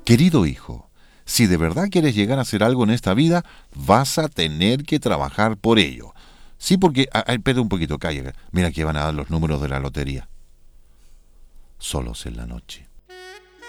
Querido hijo, si de verdad quieres llegar a hacer algo en esta vida, vas a tener que trabajar por ello. Sí, porque... espera un poquito, calla. Mira que van a dar los números de la lotería. Solos en la noche.